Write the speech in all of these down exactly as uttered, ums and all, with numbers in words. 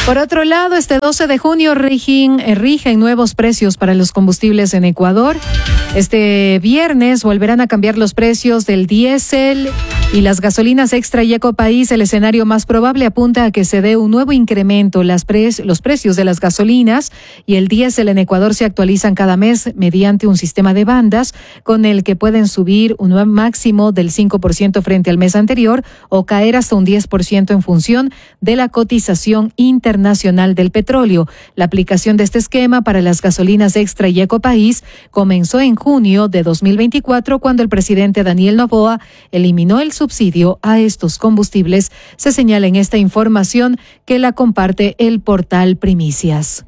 Por otro lado, este doce de junio rigen, rigen nuevos precios para los combustibles en Ecuador. Este viernes volverán a cambiar los precios del diésel y las gasolinas extra y Ecopaís. El escenario más probable apunta a que se dé un nuevo incremento. Las pre- los precios de las gasolinas y el diésel en Ecuador se actualizan cada mes mediante un sistema de bandas con el que pueden subir un máximo del cinco por ciento frente al mes anterior o caer hasta un diez por ciento en función de la cotización internacional del petróleo. La aplicación de este esquema para las gasolinas extra y Ecopaís comenzó en junio de dos mil veinticuatro, cuando el presidente Daniel Noboa eliminó el subsidio a estos combustibles. Se señala en esta información que la comparte el portal Primicias.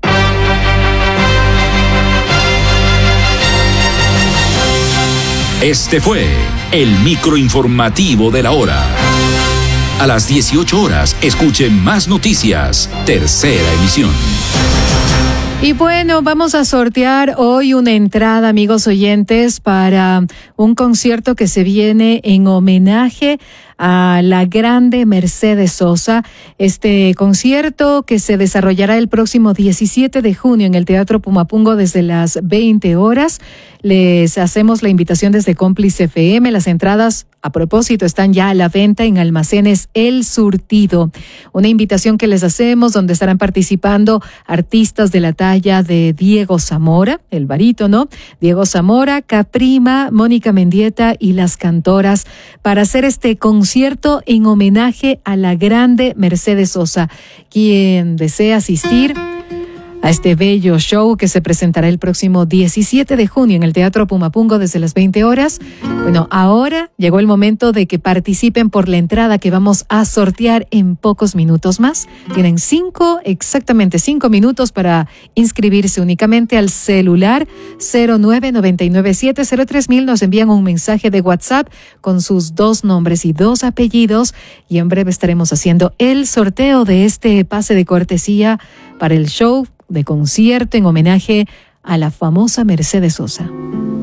Este fue el microinformativo de la hora. A las dieciocho horas, escuchen más noticias. Tercera emisión. Y bueno, vamos a sortear hoy una entrada, amigos oyentes, para un concierto que se viene en homenaje a la grande Mercedes Sosa. Este concierto que se desarrollará el próximo diecisiete de junio en el Teatro Pumapungo desde las veinte horas. Les hacemos la invitación desde Cómplice F M. Las entradas, a propósito, están ya a la venta en almacenes El Surtido. Una invitación que les hacemos donde estarán participando artistas de la talla de Diego Zamora, el barítono, Diego Zamora, Caprima, Mónica Mendieta y las cantoras, para hacer este concierto en homenaje a la grande Mercedes Sosa. Quien desea asistir a este bello show que se presentará el próximo diecisiete de junio en el Teatro Pumapungo desde las veinte horas. Bueno, ahora llegó el momento de que participen por la entrada que vamos a sortear en pocos minutos más. Tienen cinco, exactamente cinco minutos para inscribirse únicamente al celular cero nueve nueve nueve siete cero tres mil. Nos envían un mensaje de WhatsApp con sus dos nombres y dos apellidos y en breve estaremos haciendo el sorteo de este pase de cortesía para el show de concierto en homenaje a la famosa Mercedes Sosa.